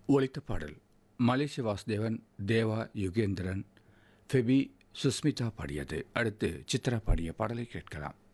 ஒலித்த பாடல் மலேசிய வாசுதேவன், தேவா, யுகேந்திரன், ஃபெபி, சுஸ்மிதா பாடியது. அடுத்து சித்ரா பாடிய பாடலை கேட்கலாம்.